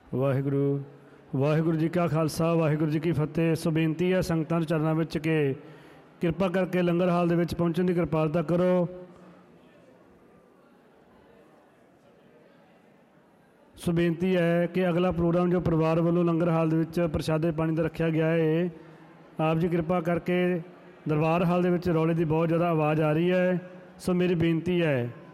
ਵਾਹਿਗੁਰੂ ਵਾਹਿਗੁਰੂ ਜੀ ਕਾ ਖਾਲਸਾ ਵਾਹਿਗੁਰੂ ਜੀ ਕੀ ਫਤਿਹ। ਸੋ ਬੇਨਤੀ ਹੈ ਸੰਗਤਾਂ ਦੇ ਚਰਨਾਂ ਵਿੱਚ ਕਿ ਕਿਰਪਾ ਕਰਕੇ ਲੰਗਰ ਹਾਲ ਦੇ ਵਿੱਚ ਪਹੁੰਚਣ ਦੀ ਕਿਰਪਾਲਤਾ ਕਰੋ। ਸੋ ਬੇਨਤੀ ਹੈ ਕਿ ਅਗਲਾ ਪ੍ਰੋਗਰਾਮ ਜੋ ਪਰਿਵਾਰ ਵੱਲੋਂ ਲੰਗਰ ਹਾਲ ਦੇ ਵਿੱਚ ਪ੍ਰਸ਼ਾਦੇ ਪਾਣੀ ਦਾ ਰੱਖਿਆ ਗਿਆ ਹੈ, ਆਪ ਜੀ ਕਿਰਪਾ ਕਰਕੇ ਦਰਬਾਰ ਹਾਲ ਦੇ ਵਿੱਚ ਰੌਲੇ ਦੀ ਬਹੁਤ ਜ਼ਿਆਦਾ ਆਵਾਜ਼ ਆ ਰਹੀ ਹੈ। ਸੋ ਮੇਰੀ ਬੇਨਤੀ ਹੈ